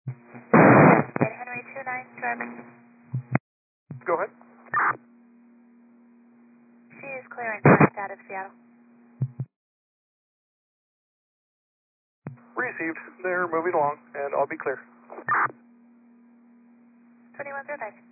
Henry 29 driving. Go ahead. She is clearing flight out of Seattle. Received. They're moving along, and I'll be clear. 2105.